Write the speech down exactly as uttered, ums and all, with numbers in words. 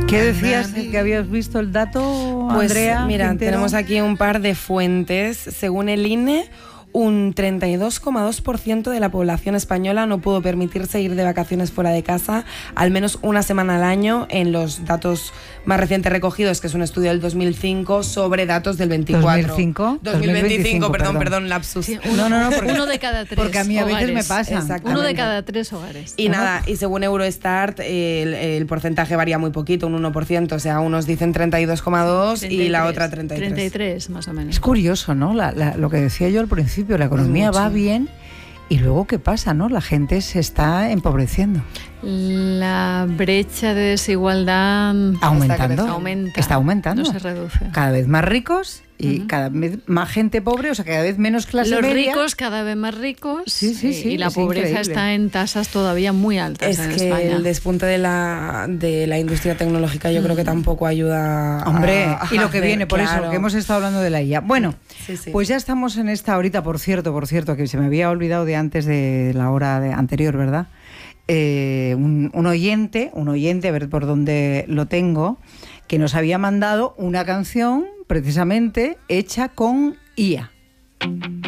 ¿Qué decías que habías visto el dato, Pues Andrea? mira, Quintero? tenemos aquí un par de fuentes. Según el I N E, un treinta y dos coma dos por ciento de la población española no pudo permitirse ir de vacaciones fuera de casa al menos una semana al año en los datos más recientes recogidos, que es un estudio del dos mil cinco sobre datos del veinticuatro. ¿dos mil cinco? dos mil veinticinco, dos mil veinticinco, perdón, perdón, perdón, lapsus. Sí, uno, No, no, no, porque- uno de cada tres porque a mí a veces hogares. me pasa. Exactamente. Uno de cada tres hogares. Y Ajá. nada, y según Eurostat, el, el porcentaje varía muy poquito, un uno por ciento. O sea, unos dicen treinta y dos coma dos y la otra treinta y tres. treinta y tres, más o menos. Es curioso, ¿no? La, la, lo que decía yo al principio, la economía mucho. va bien y luego, ¿qué pasa, no? La gente se está empobreciendo. La brecha de desigualdad Aumentando. aumenta. Está aumentando. No se reduce. Cada vez más ricos y Ujú. cada vez más gente pobre, o sea, cada vez menos clase Los media. ricos cada vez más ricos. Sí, sí, y- sí, y la es pobreza increíble. está en tasas todavía muy altas Es en que España. el despunte de la, de la industria tecnológica yo creo que tampoco ayuda a- Hombre, a y lo que hacer, viene, por claro. eso, que hemos estado hablando de la I A. Bueno, Sí, sí. pues ya estamos en esta horita, por cierto, por cierto, que se me había olvidado de antes de la hora de anterior, ¿verdad? Eh, un, un oyente, un oyente, a ver por dónde lo tengo, que nos había mandado una canción precisamente hecha con I A.